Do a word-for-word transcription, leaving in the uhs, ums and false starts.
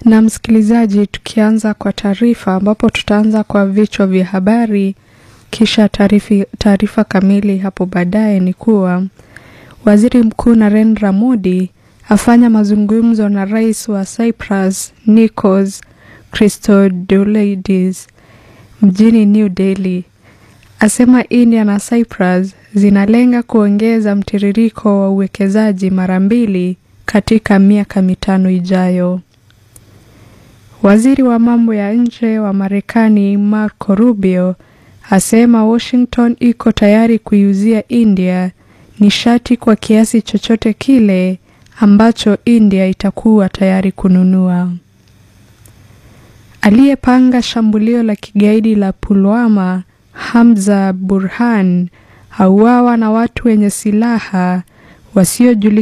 Na msikilizaji, tukianza kwa taarifa ambapo tutaanza kwa vichwa vya habari kisha taarifa taarifa kamili hapo baadaye ni kuwa Waziri Mkuu Narendra Modi afanya mazungumzo na Rais wa Cyprus Nikos Christodoulidis mjini New Delhi. Asema India na Cyprus zinalenga kuongeza mtiririko wa uwekezaji mara mbili katika miaka mitano ijayo. Waziri wa mambo ya nje wa Marekani Marco Rubio asema Washington iko tayari kuiuzia India nishati kwa kiasi chochote kile ambacho India itakuwa tayari kununua. Aliyepanga shambulio la kigaidi la Pulwama, Hamza Burhan, auawa na watu wenye silaha wasiojulikana